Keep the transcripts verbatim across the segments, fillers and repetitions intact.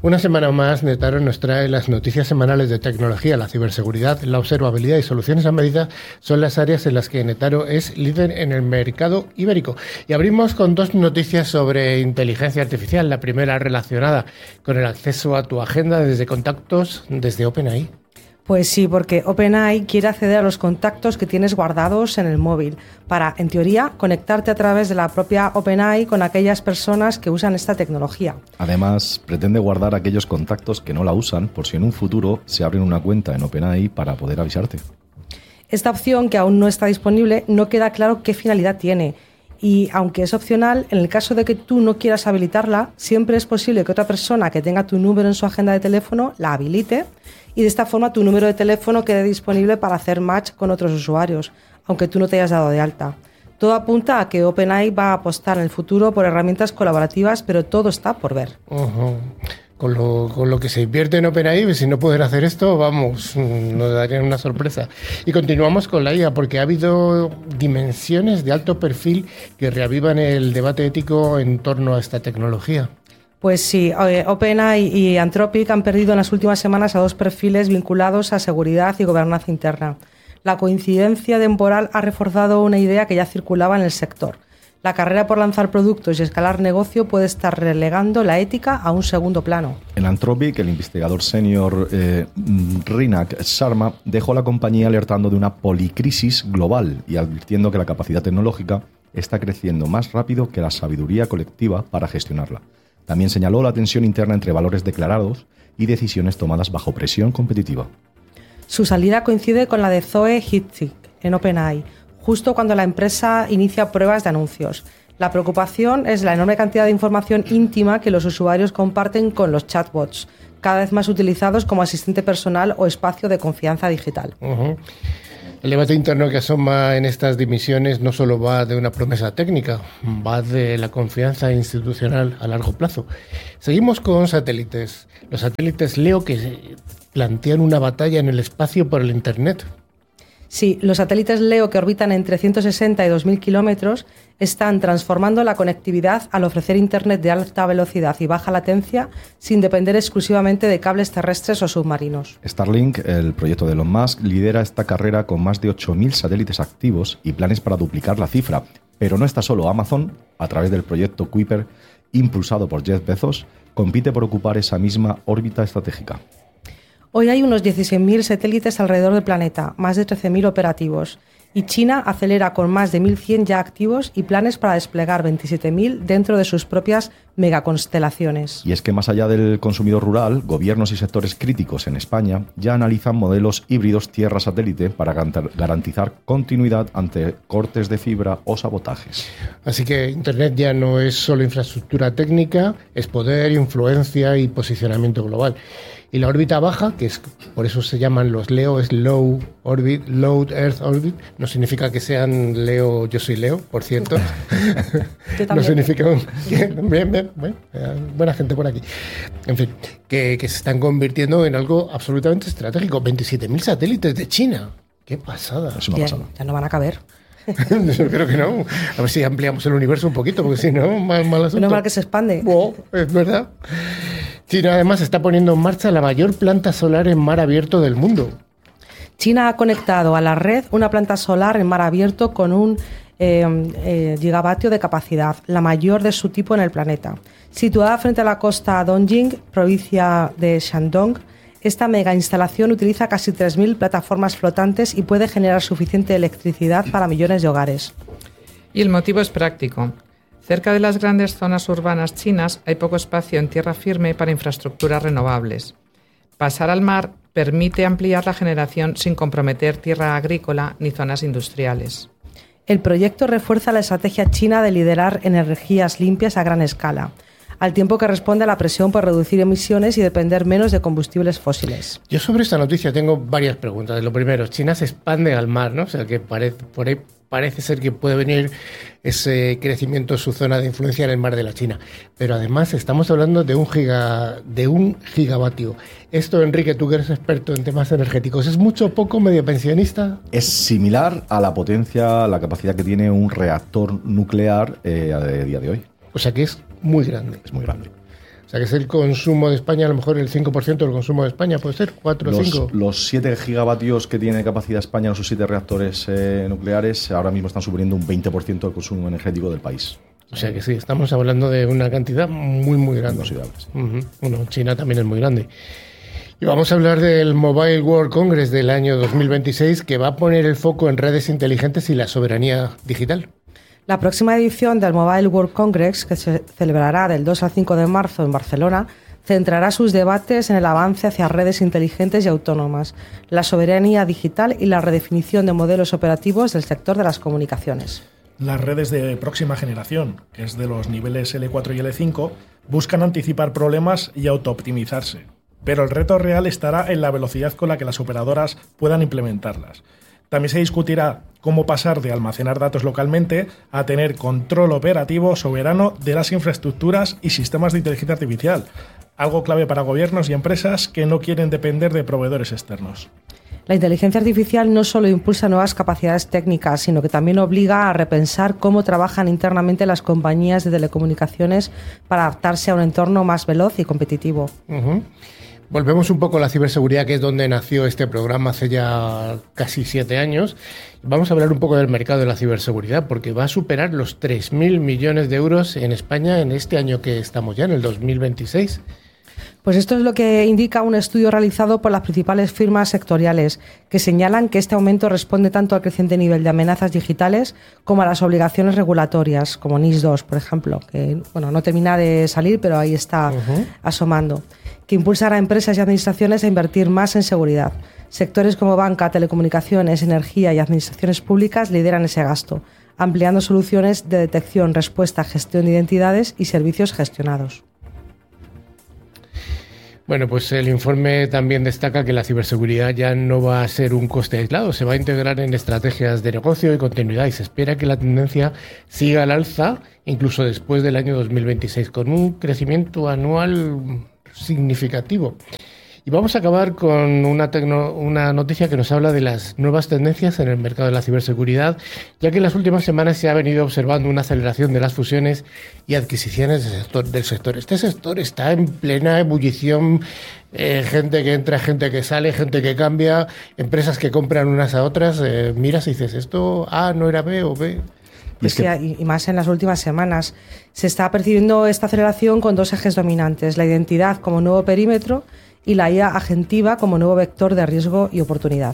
Una semana más, Netaro nos trae las noticias semanales de tecnología. La ciberseguridad, la observabilidad y soluciones a medida son las áreas en las que Netaro es líder en el mercado ibérico. Y abrimos con dos noticias sobre inteligencia artificial. La primera relacionada con el acceso a tu agenda desde contactos desde OpenAI. Pues sí, porque OpenAI quiere acceder a los contactos que tienes guardados en el móvil para, en teoría, conectarte a través de la propia OpenAI con aquellas personas que usan esta tecnología. Además, pretende guardar aquellos contactos que no la usan por si en un futuro se abren una cuenta en OpenAI para poder avisarte. Esta opción, que aún no está disponible, no queda claro qué finalidad tiene. Y aunque es opcional, en el caso de que tú no quieras habilitarla, siempre es posible que otra persona que tenga tu número en su agenda de teléfono la habilite y de esta forma tu número de teléfono quede disponible para hacer match con otros usuarios, aunque tú no te hayas dado de alta. Todo apunta a que OpenAI va a apostar en el futuro por herramientas colaborativas, pero todo está por ver. Uh-huh. Con lo, con lo que se invierte en OpenAI, si no poder hacer esto, vamos, nos darían una sorpresa. Y continuamos con la I A, porque ha habido dimensiones de alto perfil que reavivan el debate ético en torno a esta tecnología. Pues sí, OpenAI y Anthropic han perdido en las últimas semanas a dos perfiles vinculados a seguridad y gobernanza interna. La coincidencia temporal ha reforzado una idea que ya circulaba en el sector. La carrera por lanzar productos y escalar negocio puede estar relegando la ética a un segundo plano. En Anthropic, el investigador senior eh, Rinak Sharma dejó la compañía alertando de una policrisis global y advirtiendo que la capacidad tecnológica está creciendo más rápido que la sabiduría colectiva para gestionarla. También señaló la tensión interna entre valores declarados y decisiones tomadas bajo presión competitiva. Su salida coincide con la de Zoe Hitzig en OpenAI, justo cuando la empresa inicia pruebas de anuncios. La preocupación es la enorme cantidad de información íntima que los usuarios comparten con los chatbots, cada vez más utilizados como asistente personal o espacio de confianza digital. Uh-huh. El debate interno que asoma en estas dimisiones no solo va de una promesa técnica, va de la confianza institucional a largo plazo. Seguimos con satélites. Los satélites Leo que plantean una batalla en el espacio por el Internet. Sí, los satélites Leo que orbitan entre ciento sesenta y dos mil kilómetros están transformando la conectividad al ofrecer Internet de alta velocidad y baja latencia sin depender exclusivamente de cables terrestres o submarinos. Starlink, el proyecto de Elon Musk, lidera esta carrera con más de ocho mil satélites activos y planes para duplicar la cifra. Pero no está solo. Amazon, a través del proyecto Kuiper, impulsado por Jeff Bezos, compite por ocupar esa misma órbita estratégica. Hoy hay unos dieciséis mil satélites alrededor del planeta, más de trece mil operativos, y China acelera con más de mil cien ya activos y planes para desplegar veintisiete mil dentro de sus propias megaconstelaciones. Y es que más allá del consumidor rural, gobiernos y sectores críticos en España ya analizan modelos híbridos tierra-satélite para garantizar continuidad ante cortes de fibra o sabotajes. Así que Internet ya no es solo infraestructura técnica, es poder, influencia y posicionamiento global. Y la órbita baja, que es por eso se llaman los Leo, es Low Orbit, Low Earth Orbit. No significa que sean Leo, yo soy Leo, por cierto. No significa que, bien, bien, bien, buena gente por aquí. En fin, que, que se están convirtiendo en algo absolutamente estratégico. veintisiete mil satélites de China. ¡Qué pasada! Es una ya, pasada. Ya no van a caber. Yo creo que no. A ver si ampliamos el universo un poquito, porque si no, mal, mal asunto. Menos mal que se expande. Oh, es verdad. China además está poniendo en marcha la mayor planta solar en mar abierto del mundo. China ha conectado a la red una planta solar en mar abierto con un eh, eh, gigavatio de capacidad, la mayor de su tipo en el planeta. Situada frente a la costa Dongjing, provincia de Shandong, esta mega instalación utiliza casi tres mil plataformas flotantes y puede generar suficiente electricidad para millones de hogares. Y el motivo es práctico. Cerca de las grandes zonas urbanas chinas hay poco espacio en tierra firme para infraestructuras renovables. Pasar al mar permite ampliar la generación sin comprometer tierra agrícola ni zonas industriales. El proyecto refuerza la estrategia china de liderar energías limpias a gran escala, al tiempo que responde a la presión por reducir emisiones y depender menos de combustibles fósiles. Yo sobre esta noticia tengo varias preguntas. Lo primero, China se expande al mar, ¿no? O sea, que parece, por ahí parece ser que puede venir ese crecimiento en su zona de influencia en el mar de la China. Pero además estamos hablando de un, giga, de un gigavatio. Esto, Enrique, tú que eres experto en temas energéticos, ¿es mucho o poco, medio pensionista? Es similar a la potencia, la capacidad que tiene un reactor nuclear eh, a día de hoy. O sea que es muy grande. Es muy grande. O sea, que es el consumo de España, a lo mejor el cinco por ciento del consumo de España, ¿puede ser? ¿cuatro o cinco? Los siete gigavatios que tiene capacidad España en sus siete reactores eh, nucleares ahora mismo están suponiendo un veinte por ciento del consumo energético del país. O sea que sí, estamos hablando de una cantidad muy, muy grande. Considerable. Uh-huh. Bueno, China también es muy grande. Y vamos a hablar del Mobile World Congress del año dos mil veintiséis, que va a poner el foco en redes inteligentes y la soberanía digital. La próxima edición del Mobile World Congress, que se celebrará del dos al cinco de marzo en Barcelona, centrará sus debates en el avance hacia redes inteligentes y autónomas, la soberanía digital y la redefinición de modelos operativos del sector de las comunicaciones. Las redes de próxima generación, que es de los niveles L cuatro y L cinco, buscan anticipar problemas y autooptimizarse, pero el reto real estará en la velocidad con la que las operadoras puedan implementarlas. También se discutirá cómo pasar de almacenar datos localmente a tener control operativo soberano de las infraestructuras y sistemas de inteligencia artificial, algo clave para gobiernos y empresas que no quieren depender de proveedores externos. La inteligencia artificial no solo impulsa nuevas capacidades técnicas, sino que también obliga a repensar cómo trabajan internamente las compañías de telecomunicaciones para adaptarse a un entorno más veloz y competitivo. Uh-huh. Volvemos un poco a la ciberseguridad, que es donde nació este programa hace ya casi siete años. Vamos a hablar un poco del mercado de la ciberseguridad, porque va a superar los tres mil millones de euros en España en este año que estamos ya, en el dos mil veintiséis. Pues esto es lo que indica un estudio realizado por las principales firmas sectoriales, que señalan que este aumento responde tanto al creciente nivel de amenazas digitales como a las obligaciones regulatorias, como NIS dos, por ejemplo, que bueno, no termina de salir, pero ahí está uh-huh. asomando, que impulsará a empresas y administraciones a invertir más en seguridad. Sectores como banca, telecomunicaciones, energía y administraciones públicas lideran ese gasto, ampliando soluciones de detección, respuesta, gestión de identidades y servicios gestionados. Bueno, pues el informe también destaca que la ciberseguridad ya no va a ser un coste aislado, se va a integrar en estrategias de negocio y continuidad, y se espera que la tendencia siga al alza incluso después del año dos mil veintiséis, con un crecimiento anual significativo. Y vamos a acabar con una, tecno, una noticia que nos habla de las nuevas tendencias en el mercado de la ciberseguridad, ya que en las últimas semanas se ha venido observando una aceleración de las fusiones y adquisiciones del sector. Del sector. Este sector está en plena ebullición, eh, gente que entra, gente que sale, gente que cambia, empresas que compran unas a otras. Eh, miras y dices, esto A no era B o B. Y, es que... sí, y más en las últimas semanas. Se está percibiendo esta aceleración con dos ejes dominantes, la identidad como nuevo perímetro y la I A agentiva como nuevo vector de riesgo y oportunidad.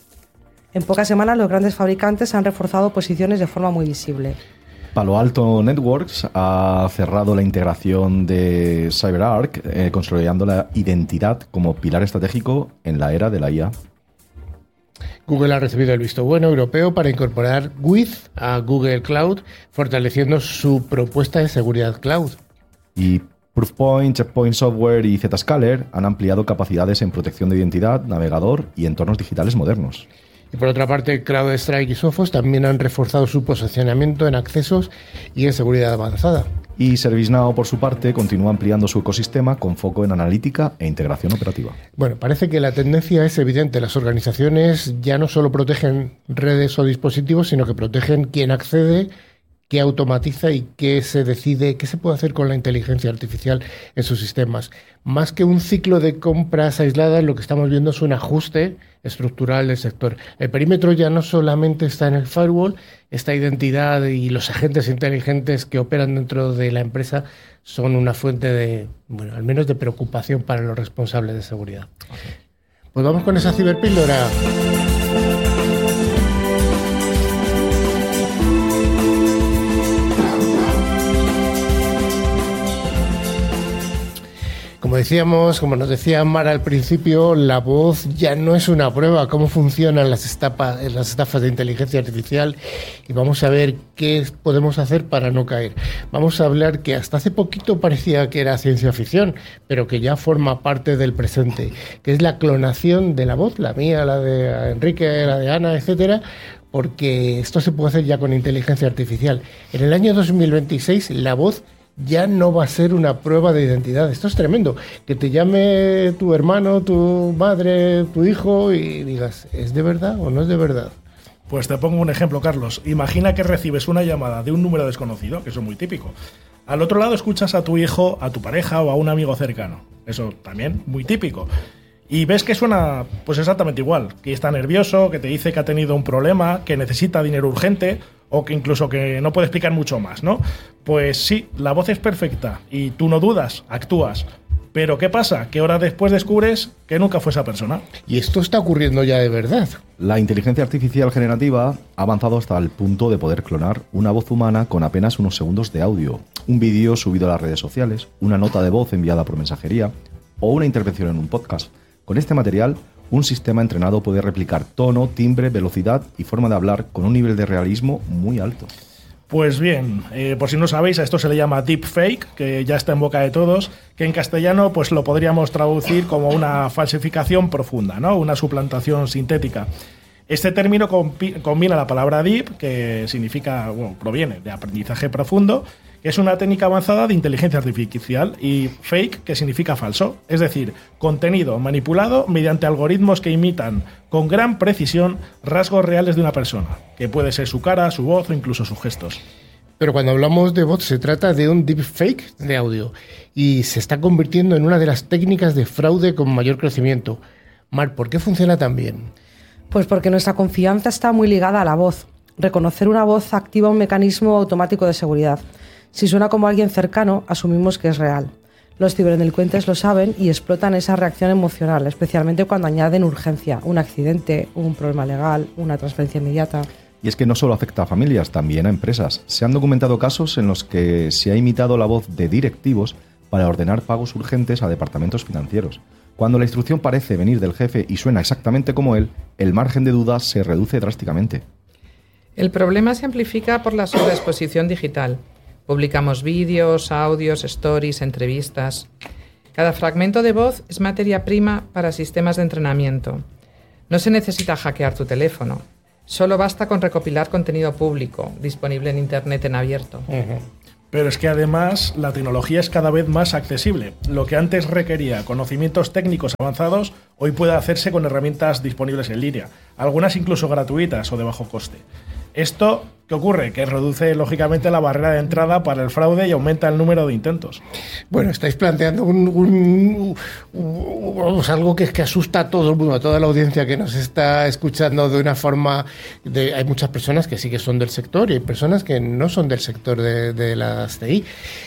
En pocas semanas los grandes fabricantes han reforzado posiciones de forma muy visible. Palo Alto Networks ha cerrado la integración de CyberArk, eh, consolidando la identidad como pilar estratégico en la era de la I A. Google ha recibido el visto bueno europeo para incorporar With a Google Cloud, fortaleciendo su propuesta de seguridad cloud. Y Proofpoint, Checkpoint Software y Zscaler han ampliado capacidades en protección de identidad, navegador y entornos digitales modernos. Y por otra parte, CrowdStrike y Sophos también han reforzado su posicionamiento en accesos y en seguridad avanzada. Y ServiceNow, por su parte, continúa ampliando su ecosistema con foco en analítica e integración operativa. Bueno, parece que la tendencia es evidente. Las organizaciones ya no solo protegen redes o dispositivos, sino que protegen quien accede, qué automatiza y qué se decide, qué se puede hacer con la inteligencia artificial en sus sistemas. Más que un ciclo de compras aisladas, lo que estamos viendo es un ajuste estructural del sector. El perímetro ya no solamente está en el firewall, esta identidad y los agentes inteligentes que operan dentro de la empresa son una fuente de, bueno, al menos de preocupación para los responsables de seguridad. Okay. Pues vamos con esa ciberpíldora. Como decíamos, como nos decía Mara al principio, la voz ya no es una prueba, cómo funcionan las estafas, las estafas de inteligencia artificial, y vamos a ver qué podemos hacer para no caer. Vamos a hablar que hasta hace poquito parecía que era ciencia ficción, pero que ya forma parte del presente, que es la clonación de la voz, la mía, la de Enrique, la de Ana, etcétera, porque esto se puede hacer ya con inteligencia artificial. En el año dos mil veintiséis la voz ya no va a ser una prueba de identidad. Esto es tremendo. Que te llame tu hermano, tu madre, tu hijo y digas, ¿es de verdad o no es de verdad? Pues te pongo un ejemplo, Carlos. Imagina que recibes una llamada de un número desconocido, que eso es muy típico. Al otro lado escuchas a tu hijo, a tu pareja o a un amigo cercano. Eso también muy típico. Y ves que suena pues exactamente igual, que está nervioso, que te dice que ha tenido un problema, que necesita dinero urgente o que incluso que no puede explicar mucho más, ¿no? Pues sí, la voz es perfecta y tú no dudas, actúas. Pero ¿qué pasa? Que horas después descubres que nunca fue esa persona. Y esto está ocurriendo ya de verdad. La inteligencia artificial generativa ha avanzado hasta el punto de poder clonar una voz humana con apenas unos segundos de audio, un vídeo subido a las redes sociales, una nota de voz enviada por mensajería o una intervención en un podcast. Con este material, un sistema entrenado puede replicar tono, timbre, velocidad y forma de hablar con un nivel de realismo muy alto. Pues bien, eh, por si no sabéis, a esto se le llama deepfake, que ya está en boca de todos, que en castellano pues lo podríamos traducir como una falsificación profunda, ¿no? Una suplantación sintética. Este término compi- combina la palabra deep, que significa, bueno, proviene de aprendizaje profundo, que es una técnica avanzada de inteligencia artificial, y fake, que significa falso, es decir, contenido manipulado mediante algoritmos que imitan con gran precisión rasgos reales de una persona, que puede ser su cara, su voz o incluso sus gestos. Pero cuando hablamos de bots se trata de un deepfake de audio y se está convirtiendo en una de las técnicas de fraude con mayor crecimiento. Mar, ¿por qué funciona tan bien? Pues porque nuestra confianza está muy ligada a la voz. Reconocer una voz activa un mecanismo automático de seguridad. Si suena como alguien cercano, asumimos que es real. Los ciberdelincuentes lo saben y explotan esa reacción emocional, especialmente cuando añaden urgencia, un accidente, un problema legal, una transferencia inmediata. Y es que no solo afecta a familias, también a empresas. Se han documentado casos en los que se ha imitado la voz de directivos para ordenar pagos urgentes a departamentos financieros. Cuando la instrucción parece venir del jefe y suena exactamente como él, el margen de duda se reduce drásticamente. El problema se amplifica por la sobreexposición digital. Publicamos vídeos, audios, stories, entrevistas. Cada fragmento de voz es materia prima para sistemas de entrenamiento. No se necesita hackear tu teléfono. Solo basta con recopilar contenido público, disponible en Internet en abierto. Uh-huh. Pero es que además la tecnología es cada vez más accesible. Lo que antes requería conocimientos técnicos avanzados, hoy puede hacerse con herramientas disponibles en línea, algunas incluso gratuitas o de bajo coste. ¿Esto qué ocurre? Que reduce lógicamente la barrera de entrada para el fraude y aumenta el número de intentos. Bueno, estáis planteando un, un, un, vamos, algo que es que asusta a todo el mundo, a toda la audiencia que nos está escuchando de una forma... De, hay muchas personas que sí que son del sector y hay personas que no son del sector de, de las T I.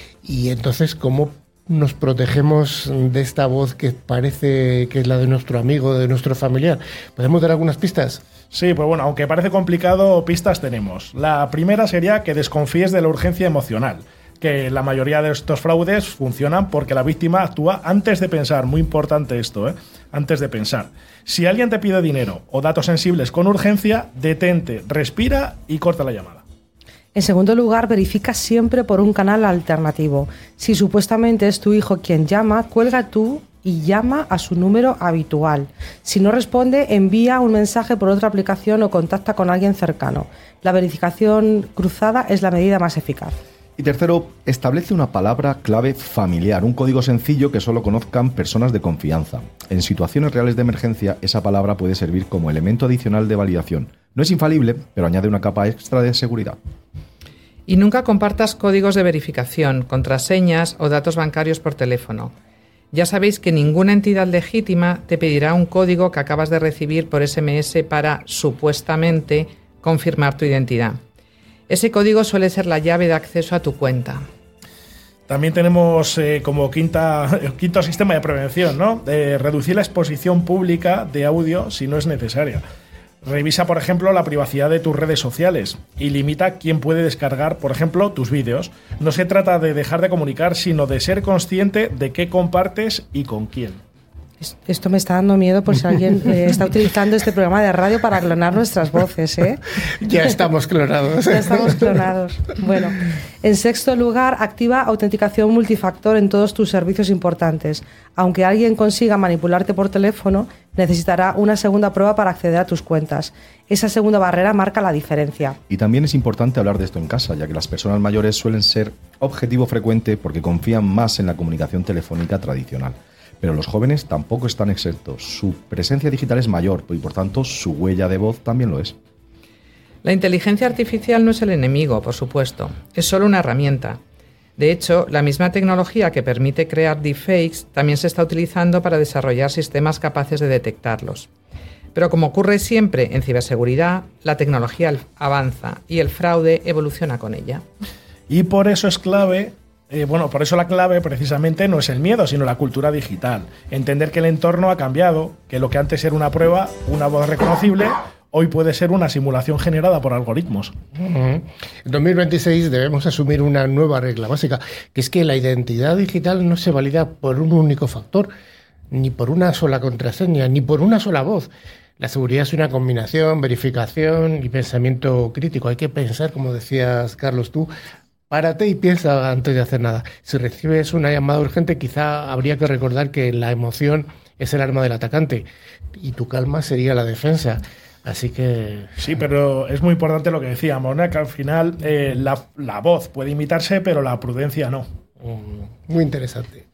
Y entonces, ¿cómo nos protegemos de esta voz que parece que es la de nuestro amigo, de nuestro familiar? ¿Podemos dar algunas pistas? Sí, pues bueno, aunque parece complicado, pistas tenemos. La primera sería que desconfíes de la urgencia emocional, que la mayoría de estos fraudes funcionan porque la víctima actúa antes de pensar. Muy importante esto, ¿eh? Antes de pensar. Si alguien te pide dinero o datos sensibles con urgencia, detente, respira y corta la llamada. En segundo lugar, verifica siempre por un canal alternativo. Si supuestamente es tu hijo quien llama, cuelga tú y llama a su número habitual. Si no responde, envía un mensaje por otra aplicación o contacta con alguien cercano. La verificación cruzada es la medida más eficaz. Y tercero, establece una palabra clave familiar, un código sencillo que solo conozcan personas de confianza. En situaciones reales de emergencia, esa palabra puede servir como elemento adicional de validación. No es infalible, pero añade una capa extra de seguridad. Y nunca compartas códigos de verificación, contraseñas o datos bancarios por teléfono. Ya sabéis que ninguna entidad legítima te pedirá un código que acabas de recibir por ese eme ese para, supuestamente, confirmar tu identidad. Ese código suele ser la llave de acceso a tu cuenta. También tenemos eh, como quinta, quinto sistema de prevención, ¿no? De reducir la exposición pública de audio si no es necesaria. Revisa, por ejemplo, la privacidad de tus redes sociales y limita quién puede descargar, por ejemplo, tus vídeos. No se trata de dejar de comunicar, sino de ser consciente de qué compartes y con quién. Esto me está dando miedo por si alguien eh, está utilizando este programa de radio para clonar nuestras voces, ¿eh? Ya estamos clonados. Ya estamos clonados. Bueno, en sexto lugar, activa autenticación multifactor en todos tus servicios importantes. Aunque alguien consiga manipularte por teléfono, necesitará una segunda prueba para acceder a tus cuentas. Esa segunda barrera marca la diferencia. Y también es importante hablar de esto en casa, ya que las personas mayores suelen ser objetivo frecuente porque confían más en la comunicación telefónica tradicional. Pero los jóvenes tampoco están exentos. Su presencia digital es mayor y, por tanto, su huella de voz también lo es. La inteligencia artificial no es el enemigo, por supuesto. Es solo una herramienta. De hecho, la misma tecnología que permite crear deepfakes también se está utilizando para desarrollar sistemas capaces de detectarlos. Pero como ocurre siempre en ciberseguridad, la tecnología avanza y el fraude evoluciona con ella. Y por eso es clave, eh, bueno, por eso la clave precisamente no es el miedo, sino la cultura digital. Entender que el entorno ha cambiado, que lo que antes era una prueba, una voz reconocible, hoy puede ser una simulación generada por algoritmos. Uh-huh. En dos mil veintiséis debemos asumir una nueva regla básica, que es que la identidad digital no se valida por un único factor, ni por una sola contraseña, ni por una sola voz. La seguridad es una combinación, verificación y pensamiento crítico. Hay que pensar, como decías, Carlos, tú, párate y piensa antes de hacer nada. Si recibes una llamada urgente, quizá habría que recordar que la emoción es el arma del atacante y tu calma sería la defensa. Así que... Sí, pero es muy importante lo que decíamos, ¿no? Que al final eh, la, la voz puede imitarse, pero la prudencia no. Muy interesante.